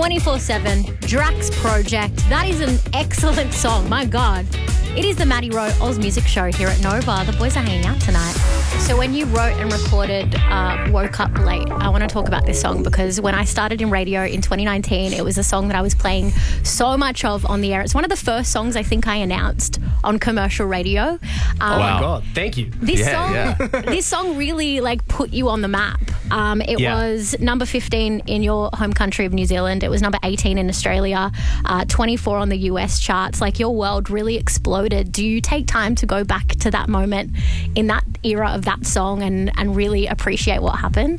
24/7, Drax Project. That is an excellent song. My God. It is the Maddie Rowe Oz Music Show here at Nova. The boys are hanging out tonight. So when you wrote and recorded Woke Up Late, I want to talk about this song because when I started in radio in 2019, it was a song that I was playing so much of on the air. It's one of the first songs I think I announced on commercial radio. Oh my God, thank you. This song really put you on the map. It was number 15 in your home country of New Zealand. It was number 18 in Australia, 24 on the US charts. Your world really exploded. Do you take time to go back to that moment in that era of that song and really appreciate what happened?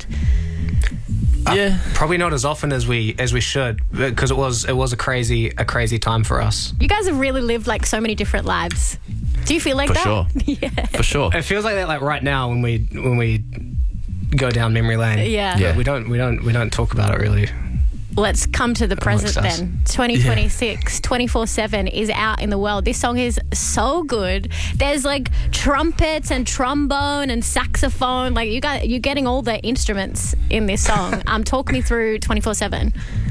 Probably not as often as we should, because it was a crazy time for us. You guys have really lived so many different lives. Do you feel like that? For sure. Yeah. For sure. It feels like that right now when we go down memory lane. Yeah. We don't talk about it really. Let's come to the present then. 2026, 24/7 is out in the world. This song is so good. There's trumpets and trombone and saxophone. You're getting all the instruments in this song. Talk me through 24/7.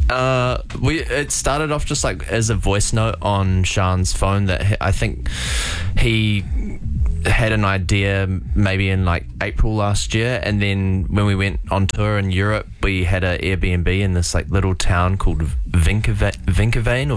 It started off just as a voice note on Sean's phone that I think he had an idea maybe in April last year, and then when we went on tour in Europe, we had an Airbnb in this little town called Vinkerveen.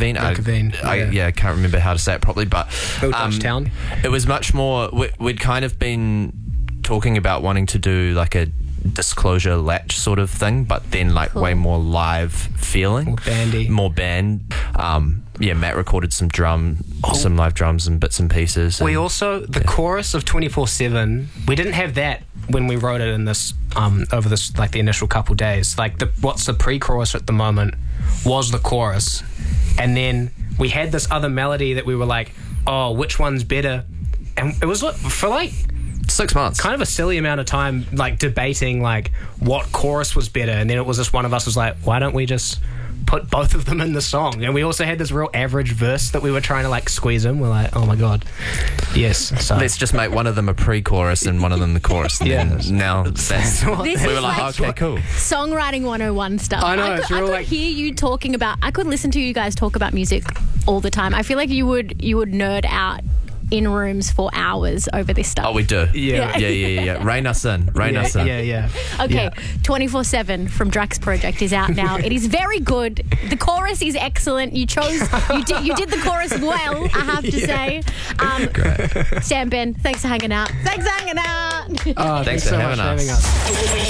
I can't remember how to say it properly, but town. It was much more. We'd kind of been talking about wanting to do a Disclosure Latch sort of thing, but then Cool. way more live feeling, more bandy, more band. Matt recorded some live drums and bits and pieces. We also the chorus of 24/7. We didn't have that when we wrote it in this over this the initial couple days. What's the pre-chorus at the moment was the chorus, and then we had this other melody that we were oh, which one's better? And it was for 6 months, kind of a silly amount of time, debating what chorus was better, and then it was just one of us was why don't we just put both of them in the song? And we also had this real average verse that we were trying to squeeze in. We're oh my God, yes. So let's just make one of them a pre-chorus and one of them the chorus. And then now that's we were okay, cool. Songwriting 101 stuff. I know. I could hear you talking about. I could listen to you guys talk about music all the time. I feel like you would nerd out in rooms for hours over this stuff. Oh, we do. Yeah. Rein us in. Yeah. Okay, 24/7 from Drax Project is out now. It is very good. The chorus is excellent. You did the chorus well, I have to say. Great. Sam, Ben, thanks for hanging out. Thanks for having us.